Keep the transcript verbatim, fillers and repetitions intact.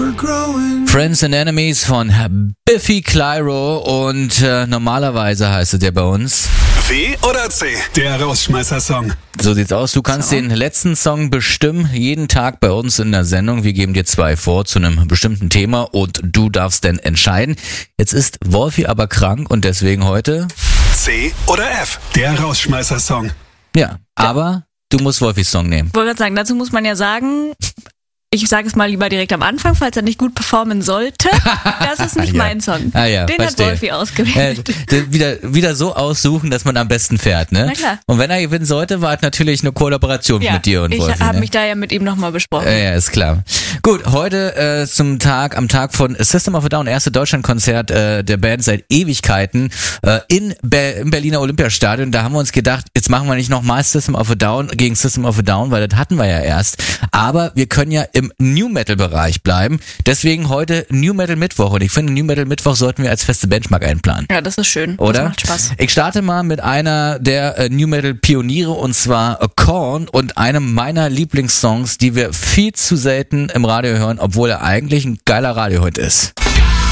Friends and Enemies von Biffy Clyro und äh, normalerweise heißt es ja bei uns W oder C, der Rausschmeißer-Song. So sieht's aus. Du kannst so den letzten Song bestimmen, jeden Tag bei uns in der Sendung. Wir geben dir zwei vor zu einem bestimmten Thema und du darfst dann entscheiden. Jetzt ist Wolfi aber krank und deswegen heute C oder F, der Rausschmeißer-Song. Ja, aber du musst Wolfis Song nehmen. Ich wollte gerade sagen, dazu muss man ja sagen, ich sage es mal lieber direkt am Anfang, falls er nicht gut performen sollte. Das ist nicht ja. mein Song. Ah, ja, Den verstehe. hat Wolfi ausgewählt. Äh, wieder, wieder so aussuchen, dass man am besten fährt, ne? Na klar. Und wenn er gewinnen sollte, war es natürlich eine Kollaboration Ja, mit dir und ich Wolfi. habe ne? mich da ja mit ihm nochmal besprochen. Ja, ja, ist klar. Gut, heute äh, zum Tag, am Tag von System of a Down, erste Deutschlandkonzert äh, der Band seit Ewigkeiten äh, in Be- im Berliner Olympiastadion. Da haben wir uns gedacht, jetzt machen wir nicht nochmal System of a Down gegen System of a Down, weil das hatten wir ja erst. Aber wir können ja im New Metal Bereich bleiben. Deswegen heute New Metal Mittwoch und ich finde, New Metal Mittwoch sollten wir als feste Benchmark einplanen. Ja, das ist schön. Oder? Das macht Spaß. Ich starte mal mit einer der äh, New Metal Pioniere und zwar äh, Korn und einem meiner Lieblingssongs, die wir viel zu selten im Radio hören, obwohl er eigentlich ein geiler Radiohit ist.